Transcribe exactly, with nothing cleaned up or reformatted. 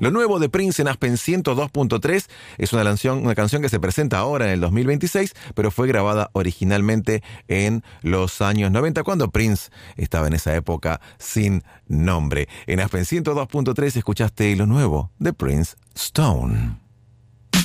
Lo nuevo de Prince en Aspen ciento dos punto tres es una canción, una canción que se presenta ahora en el dos mil veintiséis, pero fue grabada originalmente en los años noventa, cuando Prince estaba en esa época sin nombre. En Aspen ciento dos punto tres escuchaste lo nuevo de Prince, Stone.